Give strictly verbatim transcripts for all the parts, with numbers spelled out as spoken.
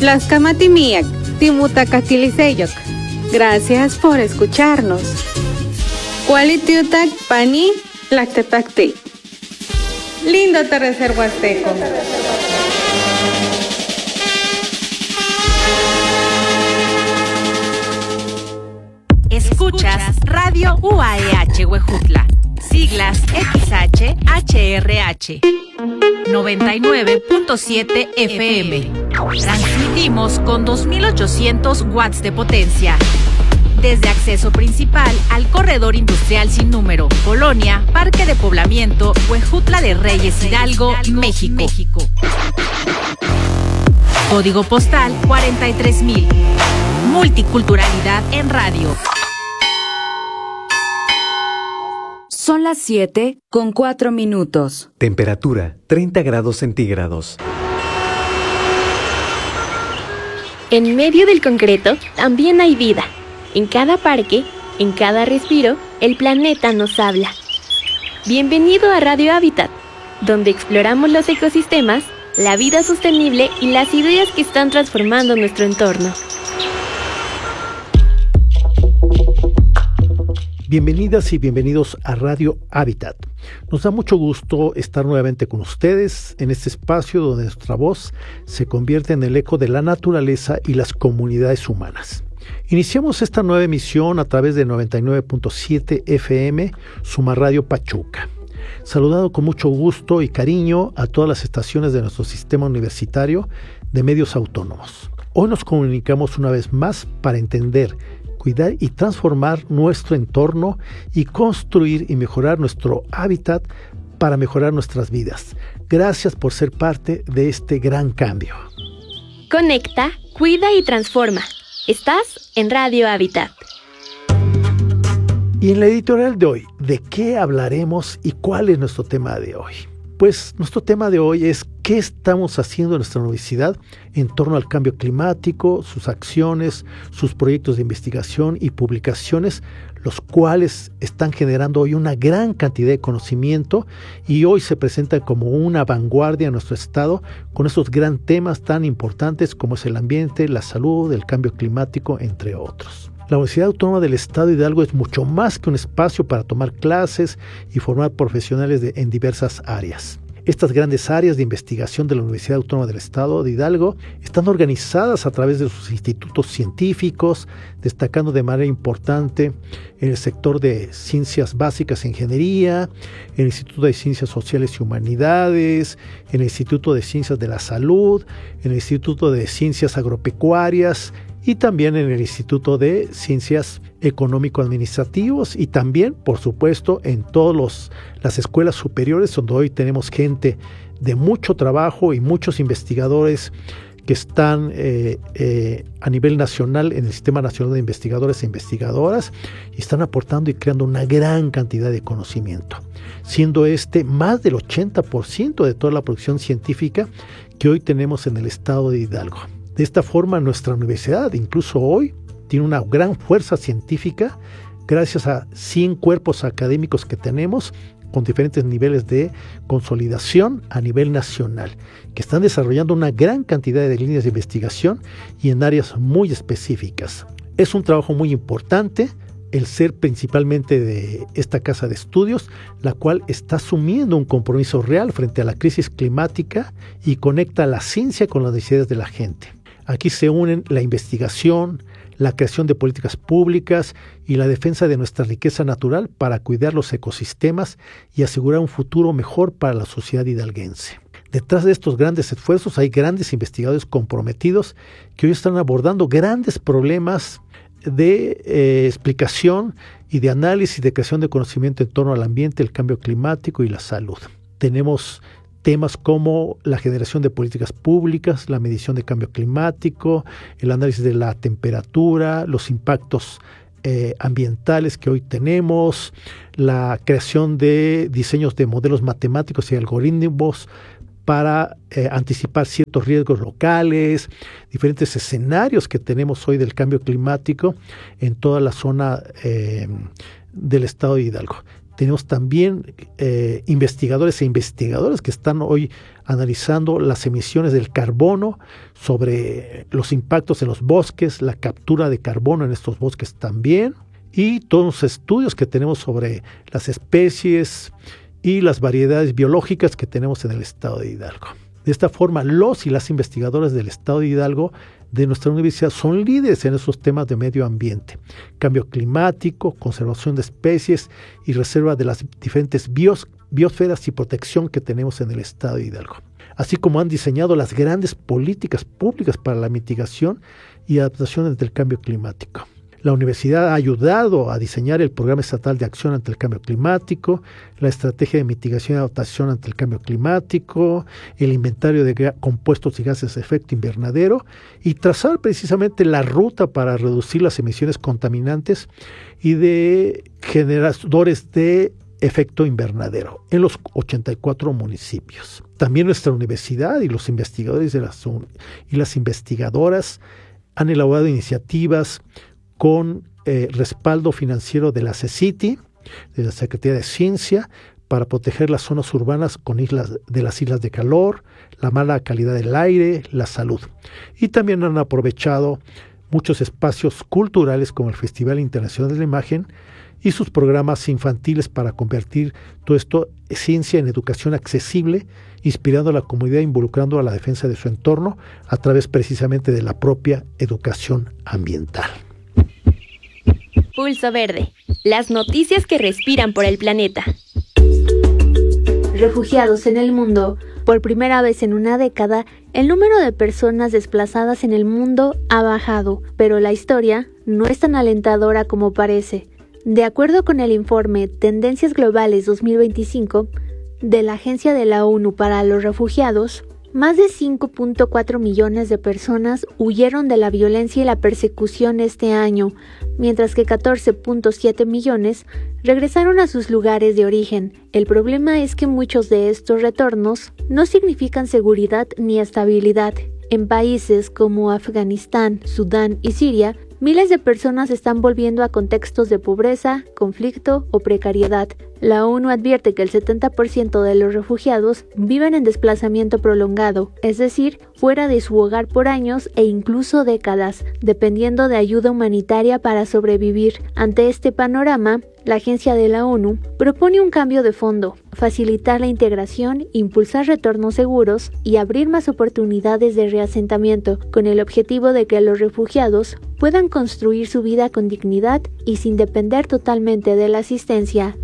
Tlaxcamatimiac, Timutacaquiliseyoc. Gracias por escucharnos. Cualitiutac pani tlactepacti. Lindo tercer huasteco. Escuchas Radio U A E H Huejutla, siglas X H H R H, noventa y nueve punto siete F M. Transmitimos con dos mil ochocientos watts de potencia. Desde acceso principal al corredor industrial sin número, Colonia, Parque de Poblamiento, Huejutla de Reyes, Hidalgo, México. México. Código postal cuarenta y tres mil. Multiculturalidad en radio. Son las siete con cuatro minutos. Temperatura treinta grados centígrados. En medio del concreto también hay vida. En cada parque, en cada respiro, el planeta nos habla. Bienvenido a Radio Hábitat, donde exploramos los ecosistemas, la vida sostenible y las ideas que están transformando nuestro entorno. Bienvenidas y bienvenidos a Radio Hábitat. Nos da mucho gusto estar nuevamente con ustedes en este espacio donde nuestra voz se convierte en el eco de la naturaleza y las comunidades humanas. Iniciamos esta nueva emisión a través de noventa y nueve punto siete F M, Suma Radio Pachuca. Saludando con mucho gusto y cariño a todas las estaciones de nuestro sistema universitario de medios autónomos. Hoy nos comunicamos una vez más para entender, cuidar y transformar nuestro entorno y construir y mejorar nuestro hábitat para mejorar nuestras vidas. Gracias por ser parte de este gran cambio. Conecta, cuida y transforma. Estás en Radio Hábitat. Y en la editorial de hoy, ¿de qué hablaremos y cuál es nuestro tema de hoy? Pues nuestro tema de hoy es qué estamos haciendo en nuestra universidad en torno al cambio climático, sus acciones, sus proyectos de investigación y publicaciones, los cuales están generando hoy una gran cantidad de conocimiento y hoy se presentan como una vanguardia en nuestro estado con estos gran temas tan importantes como es el ambiente, la salud, el cambio climático, entre otros. La Universidad Autónoma del Estado de Hidalgo es mucho más que un espacio para tomar clases y formar profesionales de, en diversas áreas. Estas grandes áreas de investigación de la Universidad Autónoma del Estado de Hidalgo están organizadas a través de sus institutos científicos, destacando de manera importante en el sector de ciencias básicas e ingeniería, en el Instituto de Ciencias Sociales y Humanidades, en el Instituto de Ciencias de la Salud, en el Instituto de Ciencias Agropecuarias, y también en el Instituto de Ciencias Económico-Administrativos y también, por supuesto, en todas las escuelas superiores donde hoy tenemos gente de mucho trabajo y muchos investigadores que están eh, eh, a nivel nacional en el Sistema Nacional de Investigadores e Investigadoras y están aportando y creando una gran cantidad de conocimiento, siendo este más del ochenta por ciento de toda la producción científica que hoy tenemos en el estado de Hidalgo. De esta forma, nuestra universidad, incluso hoy, tiene una gran fuerza científica gracias a cien cuerpos académicos que tenemos con diferentes niveles de consolidación a nivel nacional, que están desarrollando una gran cantidad de líneas de investigación y en áreas muy específicas. Es un trabajo muy importante el ser principalmente de esta casa de estudios, la cual está asumiendo un compromiso real frente a la crisis climática y conecta la ciencia con las necesidades de la gente. Aquí se unen la investigación, la creación de políticas públicas y la defensa de nuestra riqueza natural para cuidar los ecosistemas y asegurar un futuro mejor para la sociedad hidalguense. Detrás de estos grandes esfuerzos hay grandes investigadores comprometidos que hoy están abordando grandes problemas de eh, explicación y de análisis de creación de conocimiento en torno al ambiente, el cambio climático y la salud. Tenemos temas como la generación de políticas públicas, la medición de cambio climático, el análisis de la temperatura, los impactos eh, ambientales que hoy tenemos, la creación de diseños de modelos matemáticos y algoritmos para eh, anticipar ciertos riesgos locales, diferentes escenarios que tenemos hoy del cambio climático en toda la zona eh, del estado de Hidalgo. Tenemos también eh, investigadores e investigadoras que están hoy analizando las emisiones del carbono, sobre los impactos en los bosques, la captura de carbono en estos bosques también, y todos los estudios que tenemos sobre las especies y las variedades biológicas que tenemos en el estado de Hidalgo. De esta forma, los y las investigadoras del estado de Hidalgo de nuestra universidad son líderes en esos temas de medio ambiente, cambio climático, conservación de especies y reserva de las diferentes bios, biosferas y protección que tenemos en el estado de Hidalgo, así como han diseñado las grandes políticas públicas para la mitigación y adaptación ante el cambio climático. La universidad ha ayudado a diseñar el Programa Estatal de Acción ante el Cambio Climático, la Estrategia de Mitigación y Adaptación ante el Cambio Climático, el inventario de ga- compuestos y gases de efecto invernadero y trazar precisamente la ruta para reducir las emisiones contaminantes y de generadores de efecto invernadero en los ochenta y cuatro municipios. También nuestra universidad y los investigadores de las, y las investigadoras han elaborado iniciativas con eh, respaldo financiero de la CECITI, de la Secretaría de Ciencia, para proteger las zonas urbanas con islas, de las islas de calor, la mala calidad del aire, la salud. Y también han aprovechado muchos espacios culturales como el Festival Internacional de la Imagen y sus programas infantiles para convertir todo esto en ciencia en educación accesible, inspirando a la comunidad, involucrando a la defensa de su entorno a través precisamente de la propia educación ambiental. Pulso Verde, las noticias que respiran por el planeta. Refugiados en el mundo. Por primera vez en una década, el número de personas desplazadas en el mundo ha bajado, pero la historia no es tan alentadora como parece. De acuerdo con el informe Tendencias Globales dos mil veinticinco de la Agencia de la ONU para los Refugiados, más de cinco punto cuatro millones de personas huyeron de la violencia y la persecución este año, mientras que catorce punto siete millones regresaron a sus lugares de origen. El problema es que muchos de estos retornos no significan seguridad ni estabilidad. En países como Afganistán, Sudán y Siria, miles de personas están volviendo a contextos de pobreza, conflicto o precariedad. La ONU advierte que el setenta por ciento de los refugiados viven en desplazamiento prolongado, es decir, fuera de su hogar por años e incluso décadas, dependiendo de ayuda humanitaria para sobrevivir. Ante este panorama, la Agencia de la ONU propone un cambio de fondo, facilitar la integración, impulsar retornos seguros y abrir más oportunidades de reasentamiento, con el objetivo de que los refugiados puedan construir su vida con dignidad y sin depender totalmente de la asistencia.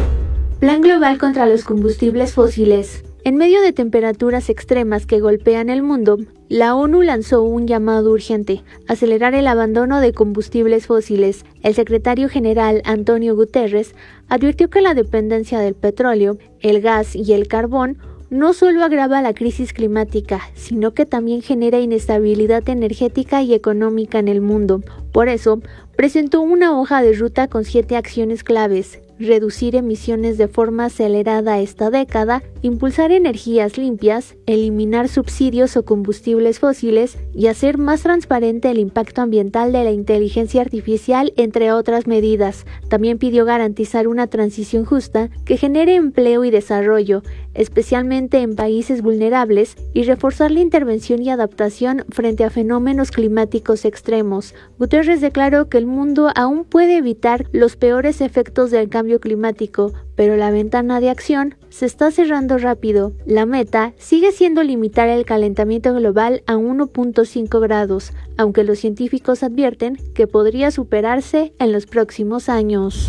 Plan global contra los combustibles fósiles. En medio de temperaturas extremas que golpean el mundo, la ONU lanzó un llamado urgente: acelerar el abandono de combustibles fósiles. El secretario general Antonio Guterres advirtió que la dependencia del petróleo, el gas y el carbón no solo agrava la crisis climática, sino que también genera inestabilidad energética y económica en el mundo. Por eso, presentó una hoja de ruta con siete acciones claves: reducir emisiones de forma acelerada esta década, impulsar energías limpias, eliminar subsidios o combustibles fósiles y hacer más transparente el impacto ambiental de la inteligencia artificial, entre otras medidas. También pidió garantizar una transición justa que genere empleo y desarrollo, especialmente en países vulnerables, y reforzar la intervención y adaptación frente a fenómenos climáticos extremos. Guterres declaró que el mundo aún puede evitar los peores efectos del cambio climático, pero la ventana de acción se está cerrando rápido. La meta sigue siendo limitar el calentamiento global a uno punto cinco grados, aunque los científicos advierten que podría superarse en los próximos años.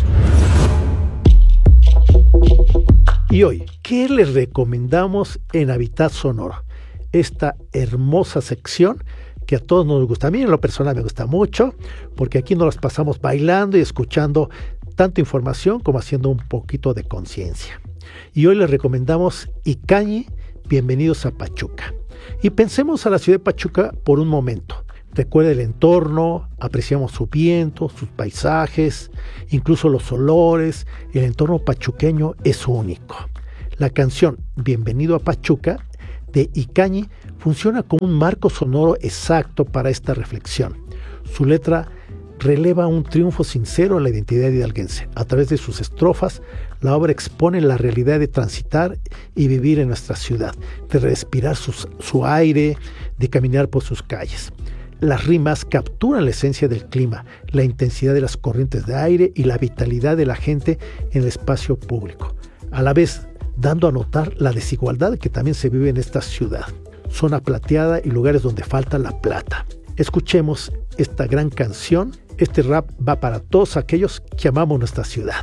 Y hoy, ¿qué les recomendamos en Hábitat Sonoro? Esta hermosa sección que a todos nos gusta. A mí en lo personal me gusta mucho, porque aquí nos las pasamos bailando y escuchando tanto información como haciendo un poquito de conciencia. Y hoy les recomendamos Icañi, Bienvenidos a Pachuca. Y pensemos a la ciudad de Pachuca por un momento. Recuerda el entorno, apreciamos su viento, sus paisajes, incluso los olores. El entorno pachuqueño es único. La canción Bienvenido a Pachuca de Icañi funciona como un marco sonoro exacto para esta reflexión. Su letra releva un triunfo sincero en la identidad hidalguense. A través de sus estrofas, la obra expone la realidad de transitar y vivir en nuestra ciudad, de respirar sus, su aire, de caminar por sus calles. Las rimas capturan la esencia del clima, la intensidad de las corrientes de aire y la vitalidad de la gente en el espacio público, a la vez dando a notar la desigualdad que también se vive en esta ciudad. Zona plateada y lugares donde falta la plata. Escuchemos esta gran canción. Este rap va para todos aquellos que amamos nuestra ciudad.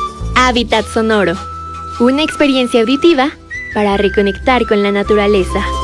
Hábitat sonoro. Una experiencia auditiva para reconectar con la naturaleza.